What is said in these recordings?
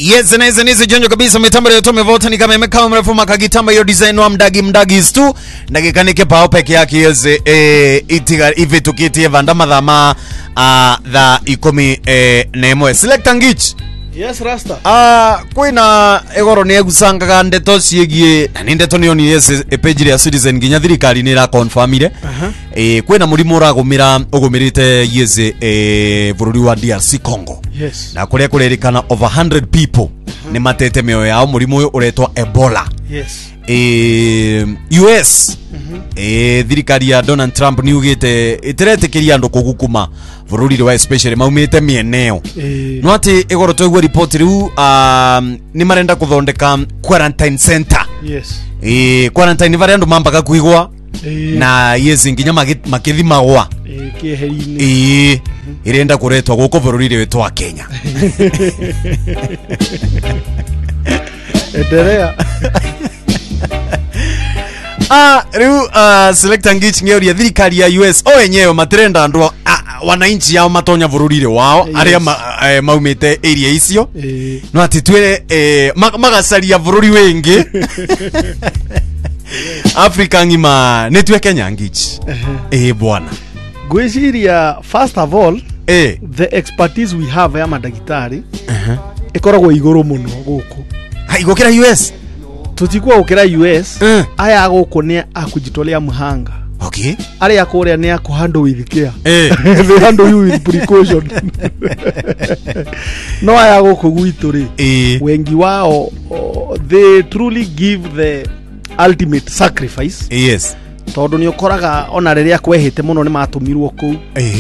Yes, nice jonjo kabisa mitambo ya tome vota ni kama imekao mrefu makagitamba hiyo design wa mdagi tu ndagikanike pao peke yake yeze itiga ive tukitie vandama dhama dha ikomi nemo select ngich. Yes Rasta. Kwina egoro ni egusanga ndeto ciegie ni ndeto ni oni yes page ya Citizen ginya thirikari ni ra confirmire. Kwina murimo uragumira ugumirite yeze bururi wa DRC Congo. Yes. Na kuria kurerikana over 100 people ni matete meo yao murimo uyu uretwa Ebola. Yes. US thirikari ya Donald Trump ni ugite itiretekiria ndo kugukuma bururi wa especially maumite mieneo. No ati egoro twegwa report riu ni marenda kuthondeka quarantine center. Yes. Quarantine vari andu mambaga kuigwa na yes nginya makithimagwa kiheri-ini irenda kuretwa guko bururi wetwa Kenya. Endelea. Riu select ngich ngeuria thirikari ya US wenyewe matrenda andu wananchi yao matonya bururire wao aria maumite area icio no ati twire magacaria bururi wengi Africa ngima netwe Kenya ngich bwana gwiciria first of all the expertise we have ya madagitari ikoragwo iguru muno guku igukira US tutikwa ukira US aya guku ni akujitolea muhanga. Okay. Ari akuria ni akuhandle with care. They handle you with precaution. No aya guku gwituri wengi wao they truly give the ultimate sacrifice. Yes. Tondu ni ukoraga ona riria kwehite muno ni matumirwo ku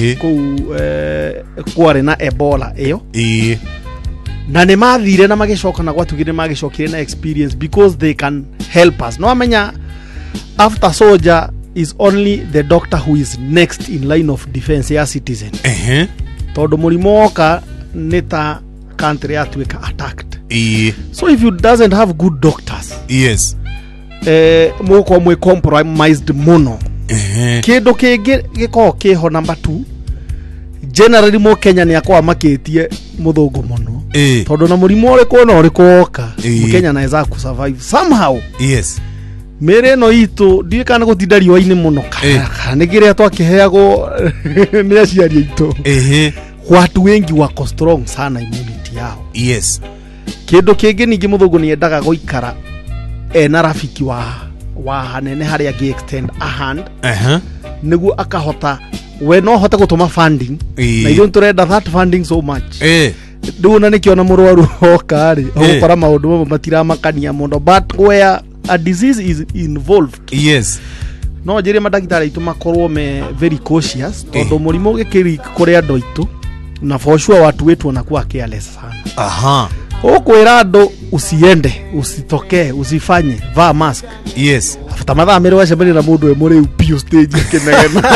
kware na Ebola iyo na ne mathire na magishoka na gwatugire magishokire na experience because they can help us. No amenya after soldier is only the doctor who is next in line of defense ya citizen. Tondu murimo oka neta country atuika attacked. So if you doesn't have good doctors, yes, muko mwe compromised muno. Kindu kingi giko kiho number 2 generally mo Kenya ni akwa maketie muthungu muno tondu na murimo uri kuona uri kuoka Kenya naweza ku survive somehow. Yes. Mere no itu ndikana gutinda riwa-ini muno nigire twakiheago ni aciari itu watu wengi wako strong sana immunity yao. Yes. Kindu kingi ningi muthungu ni endaga goikara na rafiki wa hanene hari agi extend a hand niguo akahota we no hota gutuma funding na you don't read that funding so much nduna nikiona murwaru hokari okora maundu mamwe matiramakania muno but where a disease is involved. Yes. No jere madagitari itu makorwo me very cautious tondu murimo gikiri kuri andu itu na for sure watu wetu wanakuwa careless sana. Okwira andu usiende usitoke usifanye va mask. Yes. After mathaa mere wacemania na mundu e muri upio stage kinegena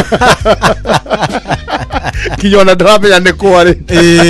kinyona ndramenya ni kwari.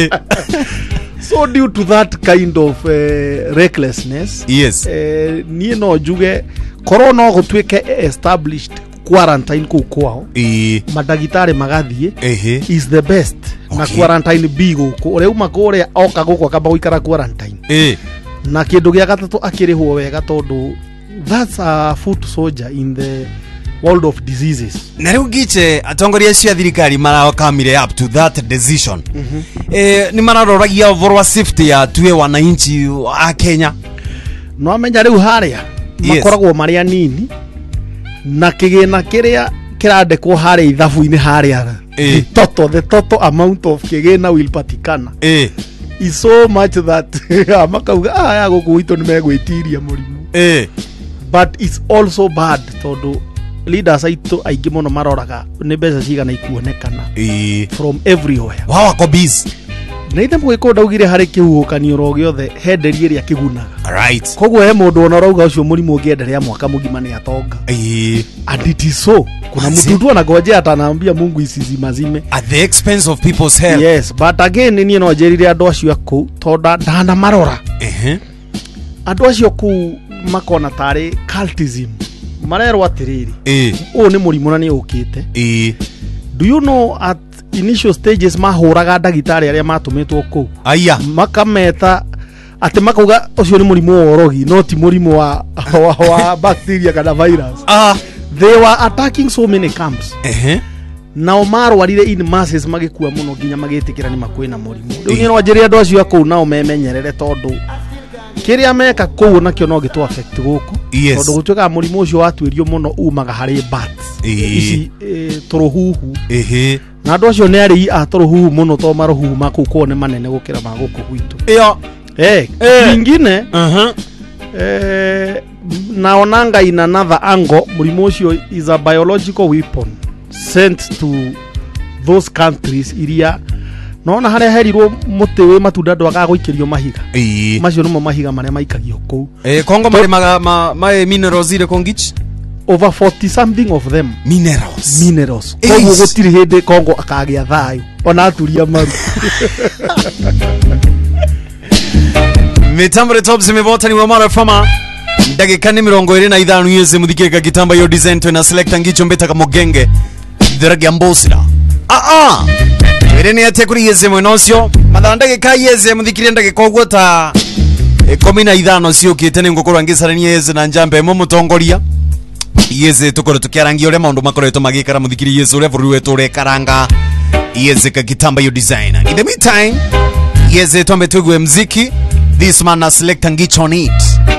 So due to that kind of recklessness, yes, ni no juge corona gutwike established quarantine ku kwao madagitari magathie is the best. Okay. Na quarantine bigo ure uma kore oka guko akamba guikara quarantine na kindu gia gatatu akirihwo wega tondu that's a foot soldier in the world of diseases. Na riu giche atongoria cia thirikari marakamire up to that decision. Ni mararoragia overall safety ya tuwe wananchi wa Kenya. No amenya riu haria makoragwo maria nini na kigina kiria kirandekwo haria ithabu-ini haria the total amount of kigina will patikana is so much that makauga ya gukuito ni megwitiria murimu but it's also bad tondu leaders aitu aingi muno maroraga ni mbeca cigana ikuonekana from everywhere wako busy na ithe mwiko ndaugire hari kihuhukanio ro giothe henderi iria kigunaga. Right. Koguo he mundu ona rauga ucio murimu ungiendelea mwaka mugima ni atonga. And it is so. Kuna mtu ana goje atanaambia Mungu isizimazime at the expense of people's health. Yes, but again ni no jerire andu acio aku tonda ndana marora. Andu acio ku makona tare cultism. Marero atiriri. O ni murimu na ni ukite. Do you know at initial stages mahuraga ndagitari aria matumitwo ku aya makameta ate makauga ucio ni murimu wa orogi no ti murimu wa bacteria kana virus. They were attacking so many camps. Na Omar warire in masses magikua muno ginya magitikira ni makwina murimu. Riu ni no njiri andu acio akuu nao memenyerere tondu kiria meka kuu nakio no gitu affect guku tondu gutuika murimu ucio watuirio muno umaga hari bats ici turuhuhu na andu acio ni ari aturuhuhu muno to maruhuhu makuko ne manene gukira maguku gwitu ingine naonanga in another angle murimu ucio is a biological weapon sent to those countries iria nona haria herirwo muti we matunda ndwaga guikirio mahiga macio no mahiga maria maikagio ku Kongo mari ma minerals ile kongich over 40 something of them minerals koguo gutiri hindi Kongo akagia thayu ona aturia maru mitambo top zimevota ni wa mara fama ndagika ni 25 yeze muthikeka kitamba yo design to na select ngicho mbeta kama genge dhiragi ambosira Irene ate kuri yeze mwenocio mathanda ka yeze muthikire ndagika ogwo ta 15 ciukite ni ngukuru angisarania yeze na njambe mo mutongoria yeze tukore tukiarangia ule maundu makoretwo magikara muthikire yeze ule buru wetu ure karanga yeze ka kitamba yo design. In the meantime yeze tombe tugwe mziki this man na select ngicho on it.